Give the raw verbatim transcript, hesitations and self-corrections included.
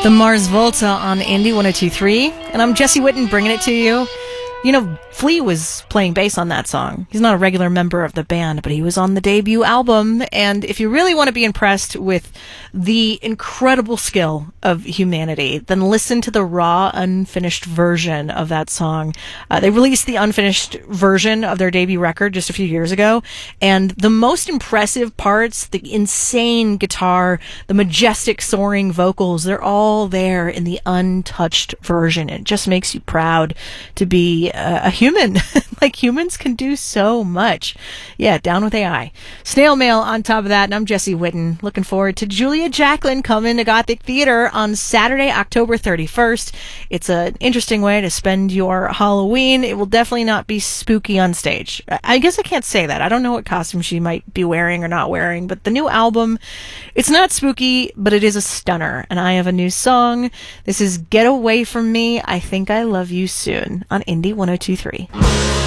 The Mars Volta on Indie one oh two point three, and I'm Jesse Witten bringing it to you. You know, Flea was playing bass on that song. He's not a regular member of the band, but he was on the debut album. And if you really want to be impressed with the incredible skill of Humanity, then listen to the raw, unfinished version of that song. Uh, they released the unfinished version of their debut record just a few years ago. And the most impressive parts, the insane guitar, the majestic soaring vocals, they're all there in the untouched version. It just makes you proud to be a human. Like, humans can do so much. Yeah, down with A I. Snail Mail on top of that, and I'm Jesse Witten. Looking forward to Julia Jacklin coming to Gothic Theater on Saturday, October thirty-first. It's an interesting way to spend your Halloween. It will definitely not be spooky on stage. I guess I can't say that. I don't know what costume she might be wearing or not wearing, but the new album, it's not spooky, but it is a stunner. And I have a new song. This is Get Away From Me, I Think I Love You Soon on Indie one oh two point three.